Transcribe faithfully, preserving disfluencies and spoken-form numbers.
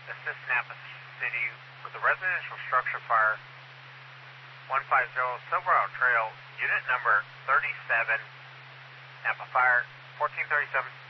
assist Napa City with a residential structure fire, one five zero Silverado Trail, unit number thirty-seven, Napa Fire, fourteen thirty-seven.